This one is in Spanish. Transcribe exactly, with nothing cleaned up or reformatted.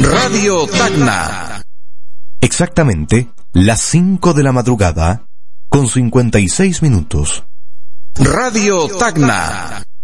Radio Tacna. Exactamente las cinco de la madrugada con cincuenta y seis minutos. Radio Tacna.